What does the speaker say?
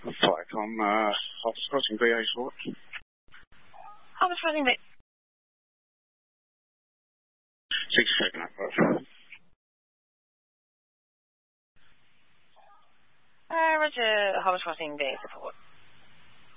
Flycom, Harvest Crossing BA Sport. Harvest Crossing BA. 67 up. Roger, Harvest Crossing BA support.